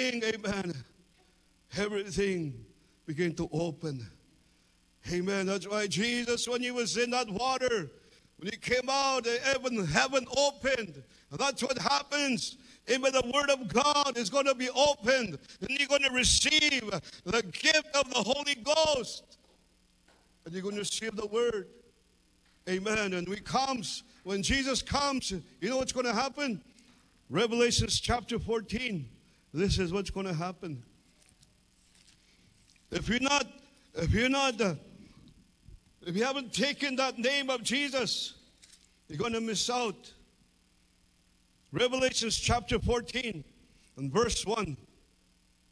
amen, everything began to open. Amen. That's why Jesus, when he was in that water, when he came out, heaven opened. And that's what happens. Amen. The Word of God is going to be opened. And you're going to receive the gift of the Holy Ghost. And you're going to receive the Word. Amen. And when Jesus comes, you know what's going to happen? Revelation chapter 14. This is what's going to happen. If you haven't taken that name of Jesus, you're going to miss out. Revelation chapter 14 and verse 1.